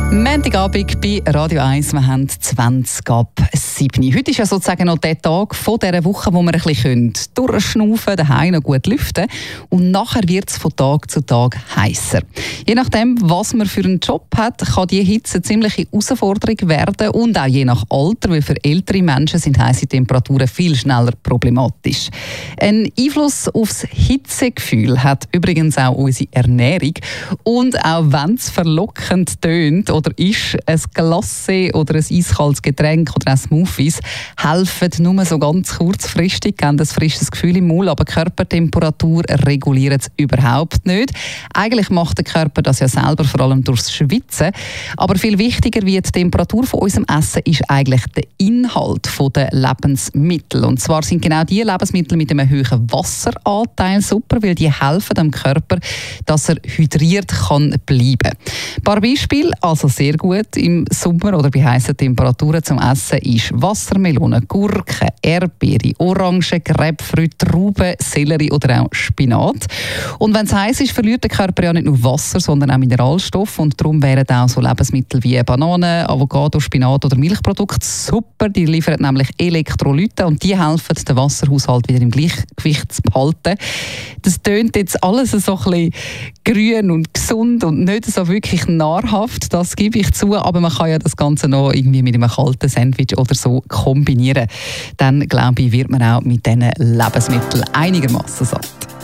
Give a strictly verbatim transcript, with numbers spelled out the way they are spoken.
Montagabend bei Radio eins, wir haben zwanzig ab sieben. Heute ist ja sozusagen noch der Tag von dieser Woche, wo wir ein bisschen durchschnaufen, daheim noch gut lüften und nachher wird es von Tag zu Tag heißer. Je nachdem, was man für einen Job hat, kann die Hitze eine ziemliche Herausforderung werden und auch je nach Alter, weil für ältere Menschen sind heiße Temperaturen viel schneller problematisch. Ein Einfluss aufs Hitzegefühl hat übrigens auch unsere Ernährung und auch wenn es verlockend tönt oder ist, ein Glacé oder ein eiskaltes Getränk oder ein Smoothies helfen nur so ganz kurzfristig, geben ein frisches Gefühl im Mund, aber die Körpertemperatur reguliert es überhaupt nicht. Eigentlich macht der Körper das ja selber, vor allem durchs Schwitzen. Aber viel wichtiger wie die Temperatur von unserem Essen ist eigentlich der Inhalt der Lebensmittel. Und zwar sind genau die Lebensmittel mit einem hohen Wasseranteil super, weil die helfen dem Körper, dass er hydriert kann bleiben. Ein paar Beispiele, also sehr gut im Sommer oder bei heißen Temperaturen zum Essen ist Wassermelone, Gurken, Erdbeere, Orangen, Grapefruit, Trauben, Sellerie oder auch Spinat. Und wenn es heiß ist, verliert der Körper ja nicht nur Wasser, sondern auch Mineralstoffe und darum wären auch so Lebensmittel wie Bananen, Avocado, Spinat oder Milchprodukte super. Die liefern nämlich Elektrolyte und die helfen, den Wasserhaushalt wieder im Gleichgewicht zu behalten. Das tönt jetzt alles so ein bisschen grün und gesund und nicht so wirklich nahrhaft, das gebe ich zu, aber man kann ja das Ganze noch irgendwie mit einem kalten Sandwich oder so kombinieren. Dann, glaube ich, wird man auch mit diesen Lebensmitteln einigermaßen satt.